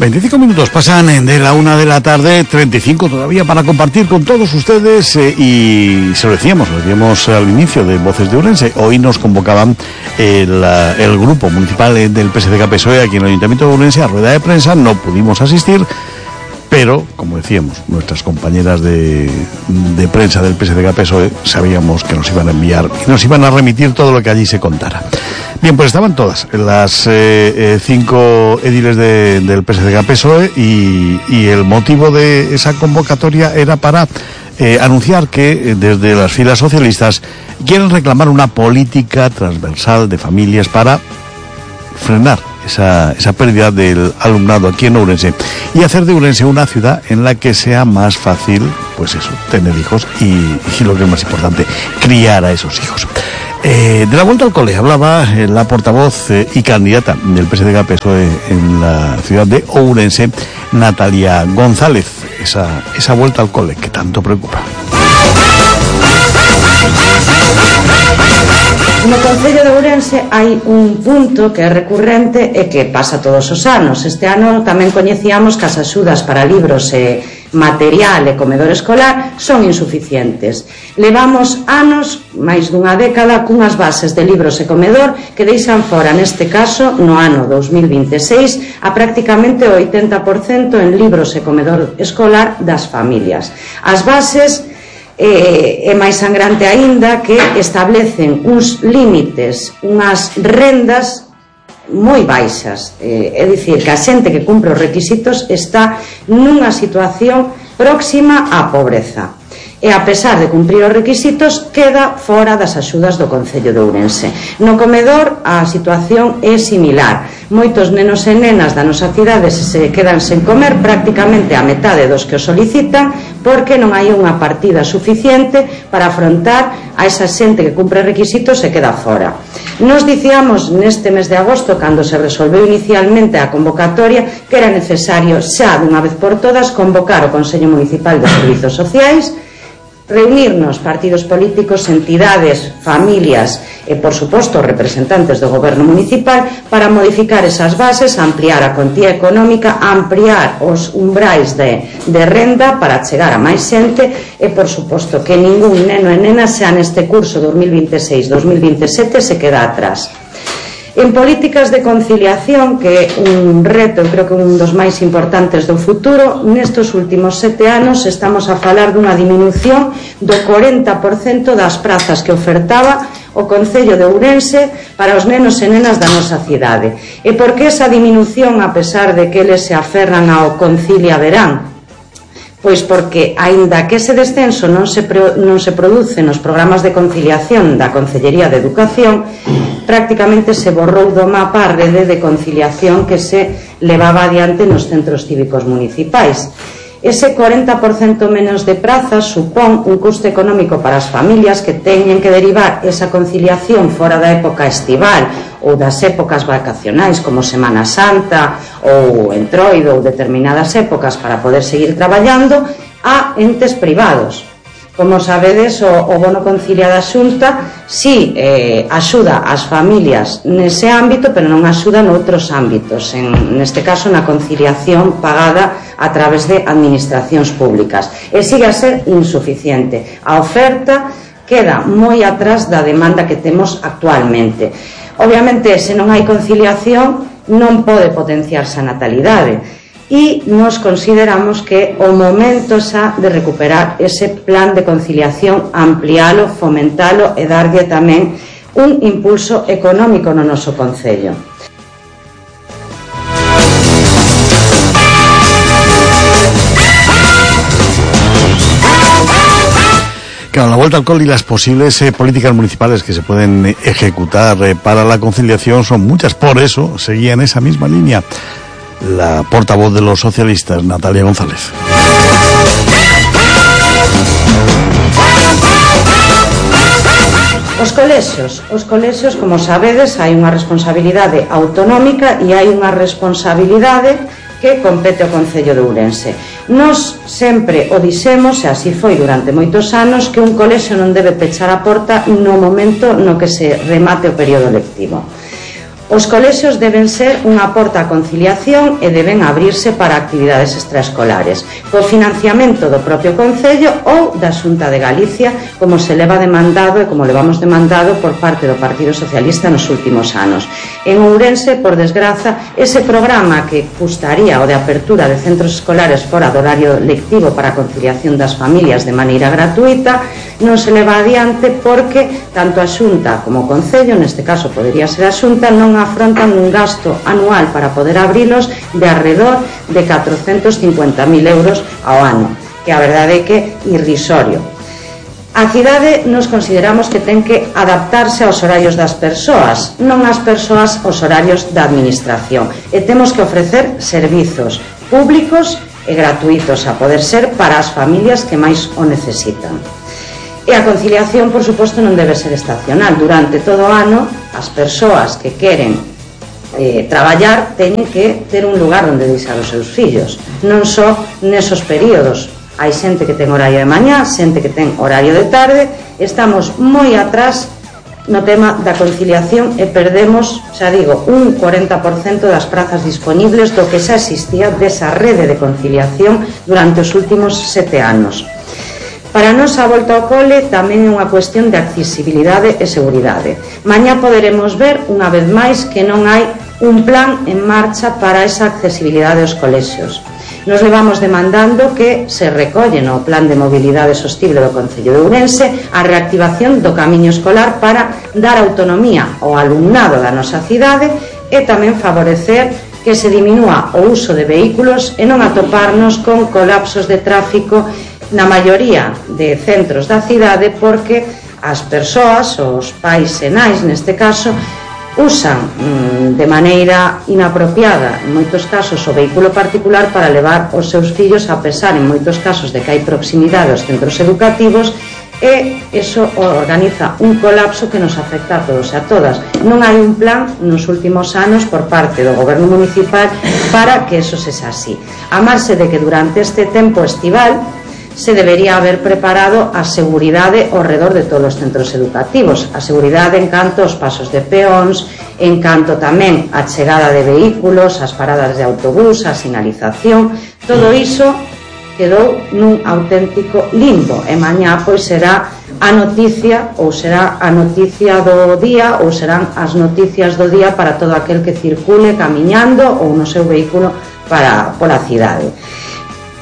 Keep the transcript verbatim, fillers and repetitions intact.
veinticinco minutos pasan de la una de la tarde, treinta y cinco todavía para compartir con todos ustedes eh, y se lo decíamos, lo decíamos al inicio de Voces de Ourense. Hoy nos convocaban el, el grupo municipal del P S D G P S O E aquí en el Ayuntamiento de Ourense a rueda de prensa, no pudimos asistir, pero, como decíamos, nuestras compañeras de, de prensa del P S D G P S O E sabíamos que nos iban a enviar y nos iban a remitir todo lo que allí se contara. Bien, pues estaban todas las eh, eh, cinco ediles de, del P S D G P S O E y, y el motivo de esa convocatoria era para eh, anunciar que eh, desde las filas socialistas quieren reclamar una política transversal de familias para frenar esa, esa pérdida del alumnado aquí en Ourense y hacer de Ourense una ciudad en la que sea más fácil, pues eso, tener hijos y, y lo que es más importante, criar a esos hijos. Eh, de la vuelta al cole hablaba eh, la portavoz eh, y candidata del P S D G P S O E en la ciudad de Ourense, Natalia González, esa, esa vuelta al cole que tanto preocupa. No Concello de Ourense hai un punto que é recurrente e que pasa todos os anos. Este ano tamén coñecíamos que as axudas para libros e material e comedor escolar son insuficientes. Levamos anos, máis dunha década, cunhas bases de libros e comedor que deixan fora, neste caso, no ano dos mil vinte e seis, a prácticamente o oitenta por cento en libros e comedor escolar das familias. As bases Eh, é máis sangrante aínda que establecen uns límites, unhas rendas moi baixas, eh, é dicir, que a xente que cumpre os requisitos está nunha situación próxima á pobreza e a pesar de cumprir os requisitos queda fora das axudas do Concello de Ourense. No comedor a situación é similar, moitos nenos e nenas da nosa cidade se quedan sen comer, prácticamente a metade dos que o solicitan, porque non hai unha partida suficiente para afrontar a esa xente que cumpre requisitos e queda fora. Nos dicíamos neste mes de agosto, cando se resolveu inicialmente a convocatoria, que era necesario xa dunha vez por todas convocar o Consello Municipal de Servizos Sociais, reunirnos partidos políticos, entidades, familias e, por suposto, representantes do goberno municipal para modificar esas bases, ampliar a contía económica, ampliar os umbrais de, de renda para chegar a máis xente e, por suposto, que ningún neno e nena xa neste curso dos mil vinte e seis dos mil vinte e sete se queda atrás. En políticas de conciliación, que é un reto, creo que un dos máis importantes do futuro, nestes últimos sete anos estamos a falar dunha diminución do corenta por cento das prazas que ofertaba o Concello de Ourense para os nenos e nenas da nosa cidade. E por que esa diminución, a pesar de que eles se aferran ao Concilia Verán? Pois porque, aínda que ese descenso non se, non se produce nos programas de conciliación da Concellería de Educación, prácticamente se borrou do mapa a rede de conciliación que se levaba adiante nos centros cívicos municipais. Ese corenta por cento menos de prazas supón un custo económico para as familias que teñen que derivar esa conciliación fora da época estival ou das épocas vacacionais como Semana Santa ou Entroido ou determinadas épocas para poder seguir traballando a entes privados. Como sabedes, o, o bono concilia da Xunta si eh, axuda as familias nese ámbito, pero non axuda noutros ámbitos, en, neste caso na conciliación pagada a través de administracións públicas. E sigue a ser insuficiente. A oferta queda moi atrás da demanda que temos actualmente. Obviamente, se non hai conciliación, non pode potenciarse a natalidade. E nos consideramos que o momento xa de recuperar ese plan de conciliación, amplialo, fomentalo e darlle tamén un impulso económico no noso concello. Claro, la vuelta al cole y las posibles eh, políticas municipales que se pueden eh, ejecutar eh, para la conciliación son muchas, por eso seguía en esa misma línea la portavoz de los socialistas, Natalia González. Os colexios, os colexios, como sabedes, hai unha responsabilidade autonómica e hai unha responsabilidade que compete ao Concello de Ourense. Nos sempre o dixemos, e así foi durante moitos anos, que un colexio non debe pechar a porta no momento no que se remate o período lectivo. Os colexios deben ser unha porta a conciliación e deben abrirse para actividades extraescolares, co financiamento do propio Concello ou da Xunta de Galicia, como se leva demandado e como levamos demandado por parte do Partido Socialista nos últimos anos. En Ourense, por desgraza, ese programa que custaría o de apertura de centros escolares fora do horario lectivo para a conciliación das familias de maneira gratuita non se leva adiante porque tanto a Xunta como o Concello, neste caso podería ser a Xunta, non afrontan un gasto anual para poder abrilos de alrededor de catrocentos cincuenta mil euros ao ano, que a verdade é que é irrisorio. A cidade nos consideramos que ten que adaptarse aos horarios das persoas, non as persoas aos horarios da administración, e temos que ofrecer servizos públicos e gratuitos a poder ser para as familias que máis o necesitan. E a conciliación, por suposto, non debe ser estacional. Durante todo o ano, as persoas que queren eh, traballar teñen que ter un lugar onde deixar os seus fillos. Non só nesos períodos. Hai xente que ten horario de mañá, xente que ten horario de tarde. Estamos moi atrás no tema da conciliación e perdemos, xa digo, un corenta por cento das prazas disponibles do que xa existía desa rede de conciliación durante os últimos sete anos. Para nós a volta ao cole tamén é unha cuestión de accesibilidade e seguridade. Mañá poderemos ver unha vez máis que non hai un plan en marcha para esa accesibilidade aos colexios. Nos levamos demandando que se recolle no Plan de Mobilidade Sostible do Concello de Ourense a reactivación do camiño escolar para dar autonomía ao alumnado da nosa cidade e tamén favorecer que se diminúa o uso de vehículos e non atoparnos con colapsos de tráfico na maioría de centros da cidade porque as persoas, os pais e nais neste caso, usan mmm, de maneira inapropiada en moitos casos o vehículo particular para levar os seus fillos, a pesar en moitos casos de que hai proximidade aos centros educativos, e iso organiza un colapso que nos afecta a todos e a todas. Non hai un plan nos últimos anos por parte do goberno municipal para que eso sexa así. A marxe de que durante este tempo estival se debería haber preparado a seguridade ao redor de todos os centros educativos, a seguridade en canto aos pasos de peóns, en canto tamén a chegada de vehículos, as paradas de autobús, a sinalización. Todo iso quedou nun auténtico limbo e mañá pois será a noticia ou será a noticia do día ou serán as noticias do día para todo aquel que circule camiñando ou no seu vehículo para pola cidade.